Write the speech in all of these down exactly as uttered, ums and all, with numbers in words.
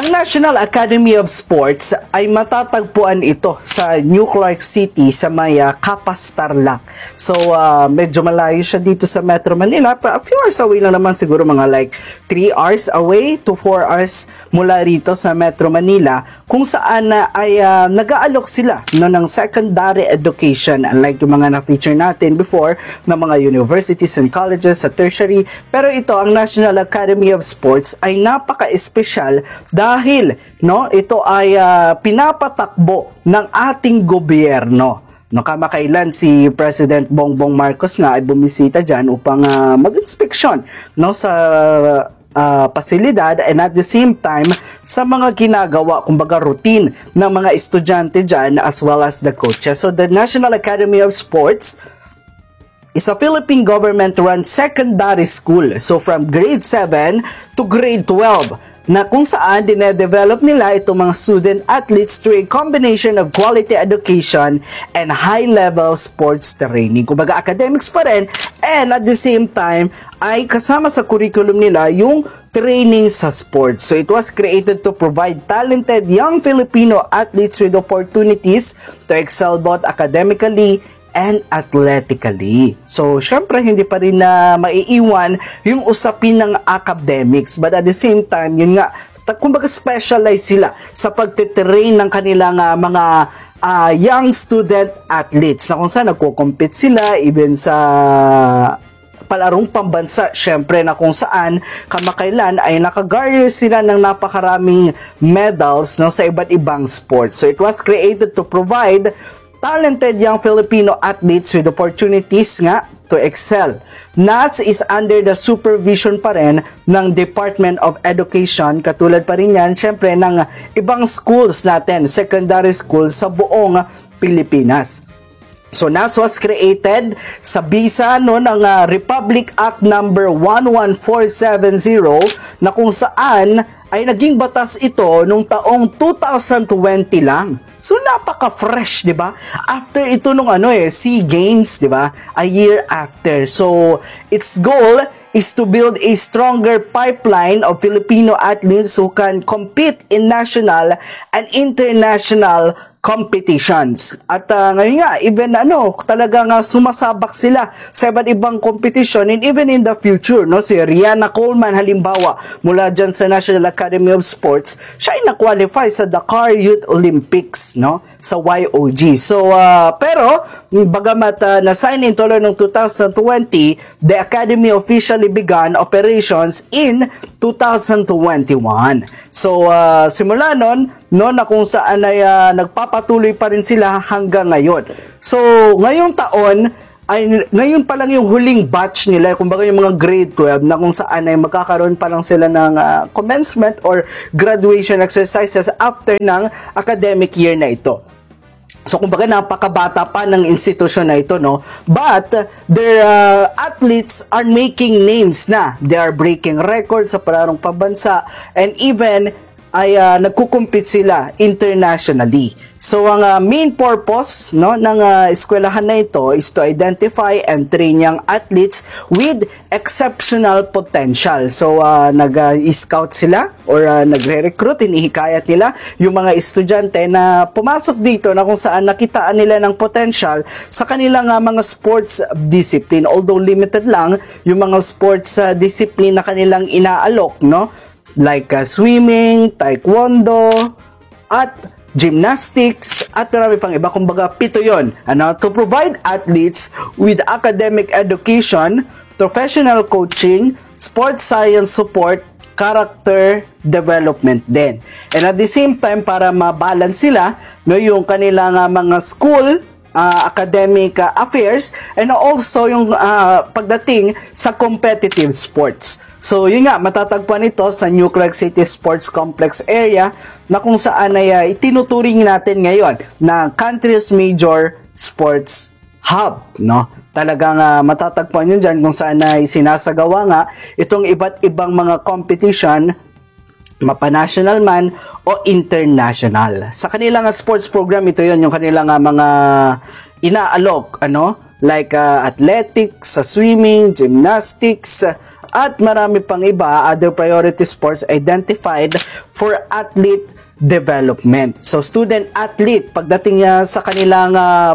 Ang National Academy of Sports ay matatagpuan ito sa New Clark City sa may uh, Capas, Tarlac. So, uh, medyo malayo siya dito sa Metro Manila. A few hours away lang naman, siguro mga like three hours away to four hours mula rito sa Metro Manila, kung saan uh, ay uh, nag-aalok sila no, ng secondary education, unlike yung mga na-feature natin before ng mga universities and colleges sa tertiary. Pero ito, ang National Academy of Sports ay napaka-espesyal dahil no, ito ay uh, pinapatakbo ng ating gobyerno. No, kamakailan si President Bongbong Marcos nga ay bumisita dyan upang uh, mag-inspeksyon no, sa uh, pasilidad, and at the same time sa mga ginagawa, kumbaga routine ng mga estudyante dyan as well as the coaches. So the National Academy of Sports is a Philippine government-run secondary school. So from grade seven to grade twelve, na kung saan dinedevelop nila itong mga student athletes through a combination of quality education and high-level sports training. Kumbaga academics pa rin, and at the same time ay kasama sa curriculum nila yung training sa sports. So it was created to provide talented young Filipino athletes with opportunities to excel both academically and athletically. So, syempre, hindi pa rin na maiiwan yung usapin ng academics. But at the same time, yun nga, kumbaga specialize sila sa pagtitrain ng kanilang uh, mga uh, young student athletes na kung saan nagko-compete sila even sa palarong pambansa, syempre, na kung saan kamakailan ay nakagarner sila ng napakaraming medals no, sa iba't ibang sports. So, it was created to provide talented young Filipino athletes with opportunities nga to excel. N A S is under the supervision pa rin ng Department of Education, katulad pa rin yan, syempre, ng ibang schools natin, secondary schools sa buong Pilipinas. So, N A S was created sa bisa no, ng uh, Republic Act number one one four seven zero, na kung saan ay naging batas ito nung taong two thousand twenty lang. So, napaka-fresh, di ba? After ito nung ano eh, SEA Games, di ba? A year after. So, its goal is to build a stronger pipeline of Filipino athletes who can compete in national and international competitions. At uh, ngayon nga, even ano, talagang uh, sumasabak sila sa iba't ibang competition, and even in the future, no? Si Rihanna Coleman, halimbawa, mula dyan sa National Academy of Sports, siya ay na-qualify sa Dakar Youth Olympics, no? Sa Y O G. So, uh, pero, bagamat uh, na-sign in tuloy noong two thousand twenty, the Academy officially began operations in two thousand twenty-one. So, uh, simula nun, no, na kung saan ay uh, nagpapatuloy pa rin sila hanggang ngayon. So, ngayong taon, ay ngayon pa lang yung huling batch nila, kumbaga yung mga grade twelve, na kung saan ay magkakaroon pa lang sila ng uh, commencement or graduation exercises after ng academic year na ito. So, kumbaga, napakabata pa ng institusyon na ito, no? But, their uh, athletes are making names na. They are breaking records sa palarong pambansa, and even ay uh, nagkukumpit sila internationally. So, ang uh, main purpose no, ng uh, eskwelahan na ito is to identify and train young athletes with exceptional potential. So, uh, nag-scout uh, sila or uh, nagre-recruit, hinihikayat nila yung mga estudyante na pumasok dito na kung saan nakitaan nila ng potential sa kanilang uh, mga sports discipline. Although limited lang yung mga sports uh, discipline na kanilang inaalok, no? Like uh, swimming, taekwondo, at gymnastics, at marami pang iba. Kumbaga, pito yun. Ano? To provide athletes with academic education, professional coaching, sports science support, character development din. And at the same time, para mabalance sila, no, yung kanilang uh, mga school, uh, academic uh, affairs, and also yung uh, pagdating sa competitive sports. So, yun nga, matatagpuan ito sa New Clark City Sports Complex area, na kung saan ay uh, itinuturing natin ngayon na country's major sports hub, no? Talagang uh, matatagpuan yun dyan kung saan ay sinasagawa nga itong iba't ibang mga competition, mapa-national man o international. Sa kanilang uh, sports program, ito yun, yung kanilang uh, mga inaalok, ano? Like uh, athletics, uh, swimming, gymnastics, at marami pang iba, other priority sports identified for athlete development. So student athlete, pagdating uh, sa kanilang uh,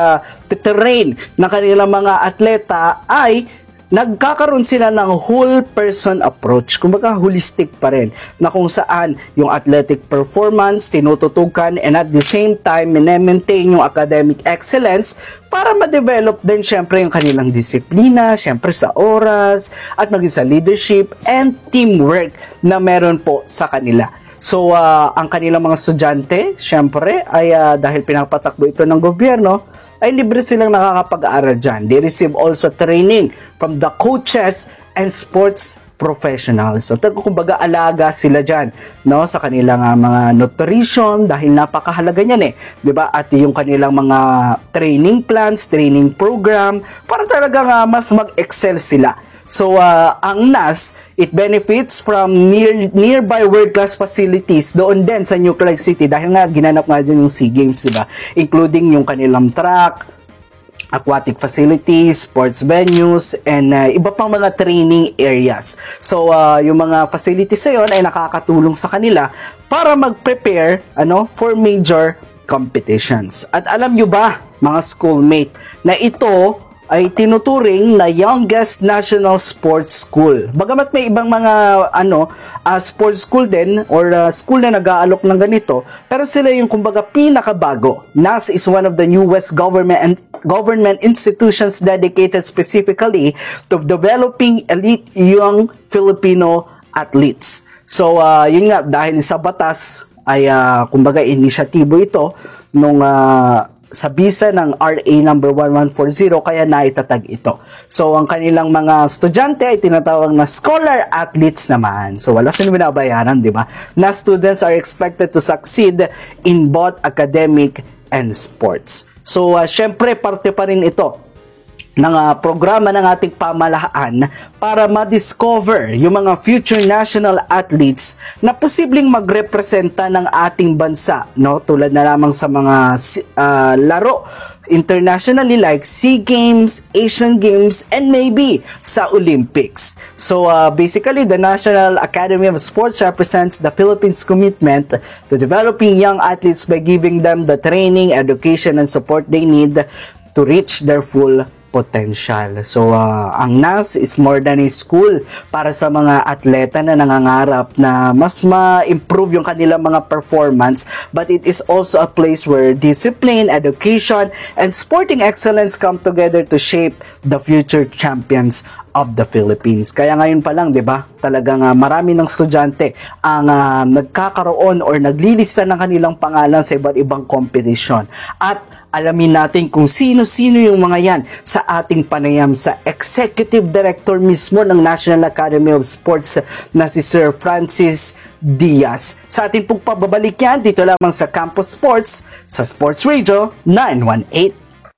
pag-train uh, ng kanilang mga atleta ay nagkakaroon sila ng whole person approach. Kumbaga holistic pa rin, na kung saan yung athletic performance tinututukan and at the same time minemaintain yung academic excellence para ma-develop din syempre yung kanilang disiplina, syempre sa oras at maging sa leadership and teamwork na meron po sa kanila. So, uh, ang kanilang mga estudyante, syempre, ay uh, dahil pinapatakbo ito ng gobyerno, ay libre silang nakakapag-aaral dyan. They receive also training from the coaches and sports professionals. So, talagang kumbaga alaga sila dyan, no, sa kanilang uh, mga nutrition, dahil napakahalaga niyan eh, di ba? At yung kanilang mga training plans, training program, para talagang uh, mas mag-excel sila. So, uh, ang N A S, it benefits from near, nearby world-class facilities doon din sa New Clark City dahil nga ginanap nga dyan yung SEA Games, diba? Including yung kanilang track, aquatic facilities, sports venues, and uh, iba pang mga training areas. So, uh, yung mga facilities na yun ay nakakatulong sa kanila para mag-prepare ano, for major competitions. At alam nyo ba, mga schoolmate, na ito ay tinuturing na youngest national sports school. Bagamat may ibang mga ano uh, sports school din or uh, school na nag-aalok ng ganito, pero sila yung kumbaga pinakabago. N A S is one of the newest government and government institutions dedicated specifically to developing elite young Filipino athletes. So uh, yun nga, dahil sa batas ay uh, kumbaga inisyatibo ito nung uh, sa bisa ng R A number one one four zero, kaya naitatag ito. So, ang kanilang mga estudyante ay tinatawag na scholar athletes naman. So, wala silang binabayaran, di ba? Na students are expected to succeed in both academic and sports. So, uh, syempre, parte pa rin ito ng uh, programa ng ating pamahalaan para ma-discover yung mga future national athletes na posibleng magrepresenta ng ating bansa, no? Tulad na lamang sa mga uh, laro internationally like SEA Games, Asian Games, and maybe sa Olympics. So uh, basically, the National Academy of Sports represents the Philippines' commitment to developing young athletes by giving them the training, education, and support they need to reach their full potential. So, uh, ang N A S is more than a school para sa mga atleta na nangangarap na mas ma-improve yung kanilang mga performance, but it is also a place where discipline, education, and sporting excellence come together to shape the future champions of the Philippines. Kaya ngayon pa lang, 'di ba? Talagang uh, marami ng estudyante ang uh, nagkakaroon or naglilista ng kanilang pangalan sa iba't ibang competition. At alamin natin kung sino-sino yung mga yan sa ating panayam sa Executive Director mismo ng National Academy of Sports na si Sir Francis Diaz. Sa ating pong pababalik yan, dito lamang sa Campus Sports sa Sports Radio nine one eight.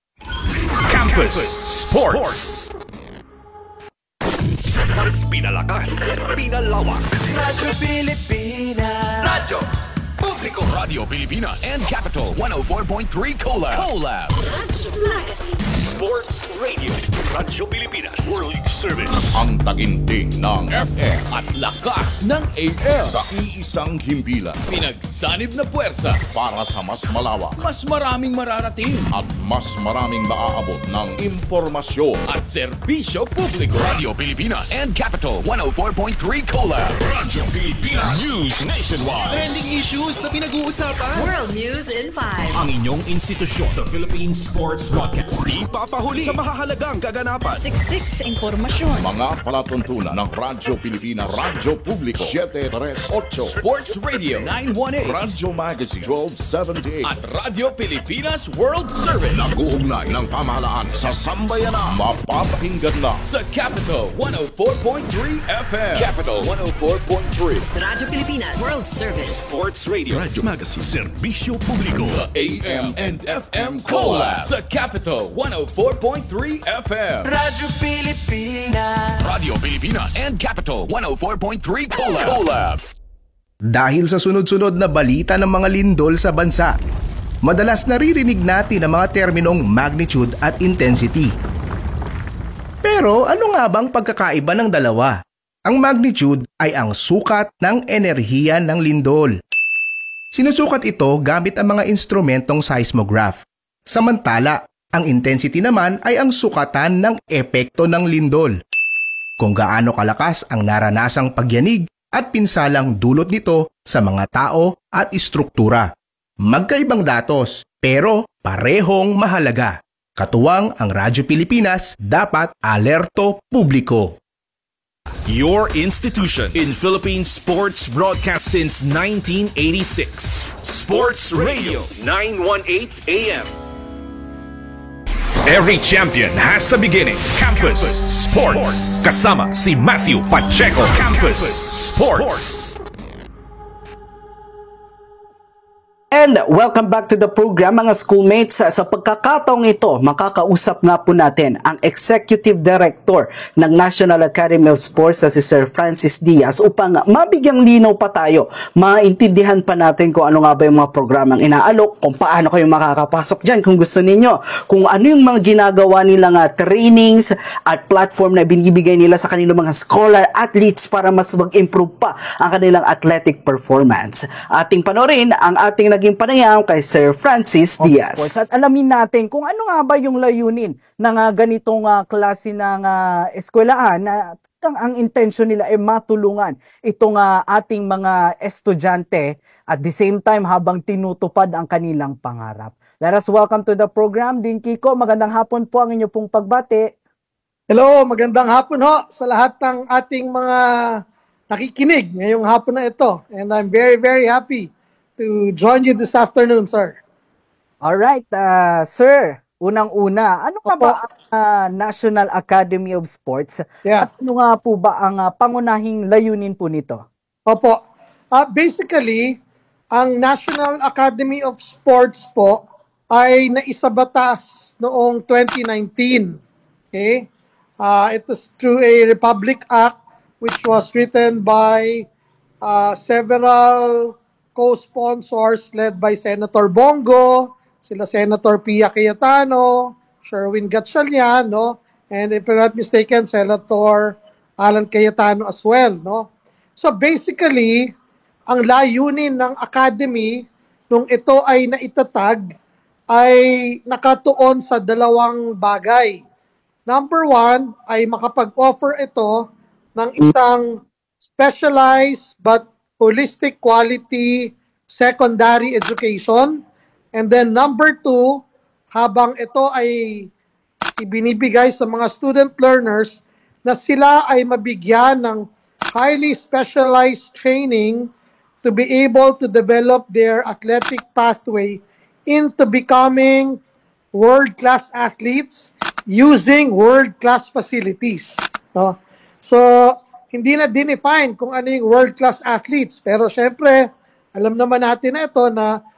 Campus Sports. Mas pinalakas, pinalawak. Radyo Pilipinas. Radyo Publiko. Radio Pilipinas and Capital one oh four point three Collab. Collab. Sports Radio. Radyo Pilipinas. World Service. Ang taginting ng F M at lakas ng A M. sa iisang himpilan Pinagsanib na puwersa. para sa mas malawak Mas maraming mararating. at mas maraming maaabot ng impormasyon. At serbisyo publiko. Radio Pilipinas and Capital one oh four point three Collab. Radyo Pilipinas. News Nationwide. Trending issues na pinag-uusapan. World News in five. Ang inyong institusyon sa Philippine Sports Podcast. Di papahuli sa mahahalagang kaganapan. Siksik sa impormasyon. Mga palatuntunan ng Radyo Pilipinas, Radyo Publiko seven three eight, Sports Radio nine one eight. Radyo Magazine twelve seventy-eight. At Radio Pilipinas World Service. Nag-uugnay ng pamahalaan sa sambayanan. Mapapakinggan na Sa Capital one oh four point three F M. Capital one oh four point three. Radyo Pilipinas World Service. Sports Radio. Radyo Magazine. Serbisyo Publiko. The A M and F M Collab. Sa Capital one oh four point three F M. Radyo Pilipinas. Radio Pilipinas and Capital one oh four point three Collab. Collab. Dahil sa sunod-sunod na balita ng mga lindol sa bansa, madalas naririnig natin ang mga terminong magnitude at intensity. Pero ano nga bang pagkakaiba ng dalawa? Ang magnitude ay ang sukat ng enerhiya ng lindol. Sinusukat ito gamit ang mga instrumentong seismograph. Samantala, ang intensity naman ay ang sukatan ng epekto ng lindol. Kung gaano kalakas ang naranasang pagyanig at pinsalang dulot nito sa mga tao at istruktura. Magkaibang datos, pero parehong mahalaga. Katuwang ang Radyo Pilipinas, dapat alerto publiko. Your institution in Philippine sports broadcast since nineteen eighty-six. Sports Radio nine eighteen A M. Every champion has a beginning. Campus, Sports. Kasama si Matthew Pacheco. Campus Sports. And welcome back to the program mga schoolmates. Sa pagkakataong ito, makakausap nga po natin ang Executive Director ng National Academy of Sports na si Sir Francis Diaz upang mabigyang linaw pa tayo, maintindihan pa natin kung ano nga ba yung mga programang inaalok, kung paano kayo makakapasok dyan kung gusto ninyo, kung ano yung mga ginagawa nilang uh, trainings at platform na binibigay nila sa kanilang mga scholar athletes para mas mag-improve pa ang kanilang athletic performance. Ating panorin ang ating naging panayam kay Sir Francis Diaz. At alamin natin kung ano nga ba yung layunin ng uh, ganitong uh, klase ng uh, eskwelahan na ang, ang intention nila ay matulungan itong uh, ating mga estudyante at the same time habang tinutupad ang kanilang pangarap. Let us welcome to the program, Dean Kiko. Magandang hapon po ang inyo pong pagbati. Hello, magandang hapon ho sa lahat ng ating mga nakikinig ngayong hapon na ito. And I'm very, very happy to join you this afternoon, sir. All right, uh, sir. Unang-una, ano nga ba ang uh, National Academy of Sports? Yeah. At ano nga po ba ang uh, pangunahing layunin po nito? Opo. Uh, basically, ang National Academy of Sports po ay naisabatas noong twenty nineteen. Okay? Uh, it was through a Republic Act which was written by uh, several co-sponsors led by Senator Bongo, sila Senator Pia Cayetano, Sherwin Gatchalian, no? And if I'm not mistaken, Senator Alan Cayetano as well, no? So basically, ang layunin ng academy nung ito ay naitatag ay nakatuon sa dalawang bagay. Number one ay makapag-offer ito ng isang specialized but holistic quality secondary education. And then number two, habang ito ay ibinibigay sa mga student learners, na sila ay mabigyan ng highly specialized training to be able to develop their athletic pathway into becoming world-class athletes using world-class facilities. No? So, hindi na dinefine kung ano yung world-class athletes. Pero syempre, alam naman natin na ito na